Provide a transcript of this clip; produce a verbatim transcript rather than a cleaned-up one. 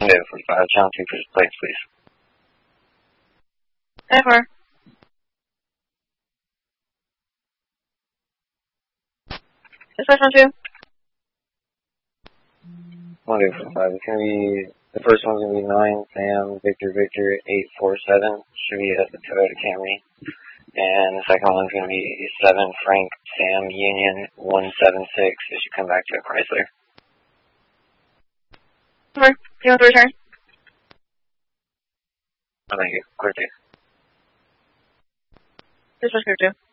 David forty-five, channel two for plates, please. Ever. Dispatch one two. One David forty-five, it's going to be, the first one's going to be nine Sam Victor Victor eight four seven, should be at the Toyota Camry. And the second one's going to be seven Frank Sam Union one seven six, it should come back to a Chrysler. Over. Do you want the return? Oh, thank you. Clear two. Dispatch clear two.